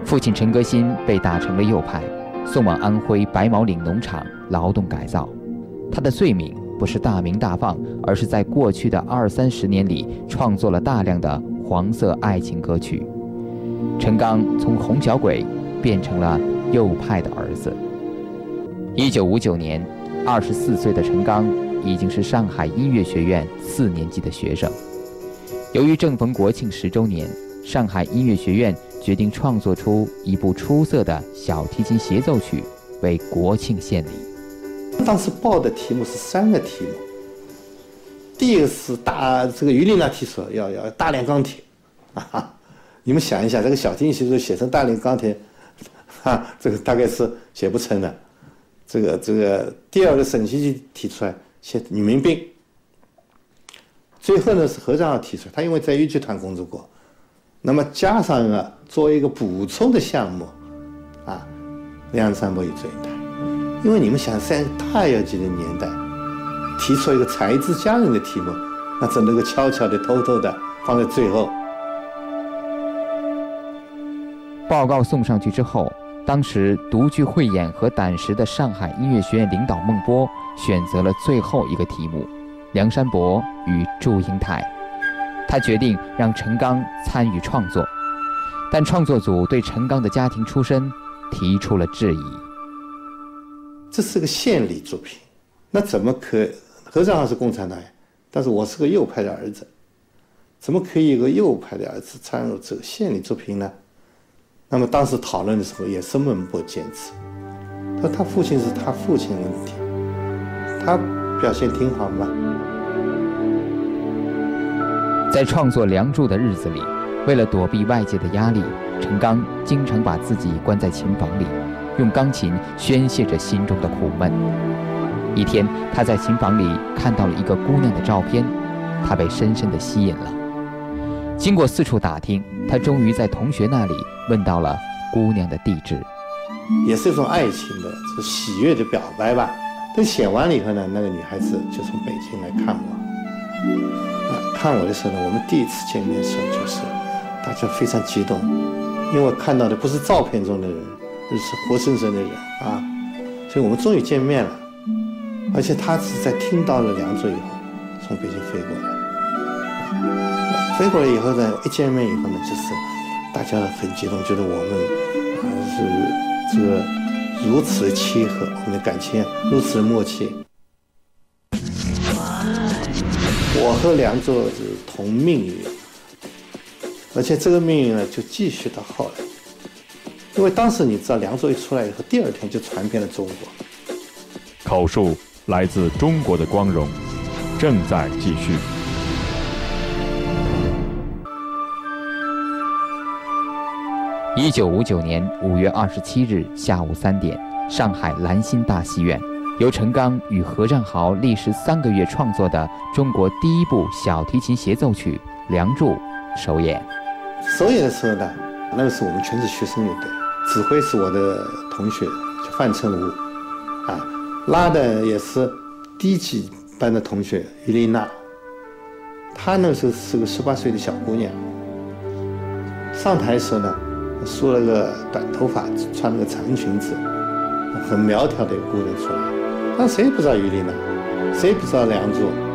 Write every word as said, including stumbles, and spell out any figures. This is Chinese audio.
父亲陈革新被打成了右派，送往安徽白毛岭农场劳动改造。他的罪名不是大鸣大放，而是在过去的二三十年里创作了大量的黄色爱情歌曲。陈刚从红小鬼变成了右派的儿子。一九五九年，二十四岁的陈刚已经是上海音乐学院四年级的学生。由于正逢国庆十周年，上海音乐学院决定创作出一部出色的小提琴协奏曲，为国庆献礼。 当时报的题目是三个题目，第一个是大这个于丽娜提出要要大炼钢铁，啊，你们想一下，这个小提琴协奏写成大炼钢铁，哈，这个大概是写不成的。这个这个第二个沈熙基提出来写女民兵，最后呢是何占豪提出来，他因为在豫剧团工作过。那么加上了作为一个补充的项目，啊，梁山伯与祝英台，因为你们想在太阳节的年代提出一个才子佳人的题目，那只能够悄悄的、偷偷的放在最后。 报告送上去之后，当时独具慧眼和胆识的上海音乐学院领导孟波选择了最后一个题目：梁山伯与祝英台。他决定让陈刚参与创作，但创作组对陈刚的家庭出身提出了质疑。 这是个献礼作品，那怎么可？何占豪是共产党员，但是我是个右派的儿子，怎么可以有个右派的儿子参与这个献礼作品呢？那么当时讨论的时候，也是孟波坚持，他说他父亲是他父亲问题，他表现挺好嘛。 在创作《梁祝》的日子里，为了躲避外界的压力，陈刚经常把自己关在琴房里，用钢琴宣泄着心中的苦闷。一天，他在琴房里看到了一个姑娘的照片，他被深深地吸引了。经过四处打听，他终于在同学那里问到了姑娘的地址。 也是一种爱情的这喜悦的表白吧。等写完了以后呢，那个女孩子就从北京来看我。啊，看我的时候呢，我们第一次见面的时候就是大家非常激动，因为我看到的不是照片中的人，而是活生生的人啊，所以我们终于见面了。而且他是在听到了《梁祝》以后，从北京飞过来。飞过来以后呢，一见面以后呢，就是大家很激动，觉得我们啊是这个如此的契合，我们的感情如此的默契。我和梁祝是同命运，而且这个命运呢就继续到后来，因为当时你知道梁祝一出来以后，第二天就传遍了中国。 口述来自中国的光荣，正在继续。 一九五九年五月二十七日下午三点，上海兰心大戏院，由陈刚与何占豪历时三个月创作的中国第一部小提琴协奏曲《梁祝》首演。 首演的时候呢，那个时候我们全是学生乐队，指挥是我的同学叫范成武，啊，拉的也是低级班的同学于丽娜。她那个时候是个十八岁的小姑娘，上台的时候呢，梳了个短头发，穿了个长裙子，很苗条的一个姑娘出来。但谁也不知道于丽娜，谁也不知道梁祝。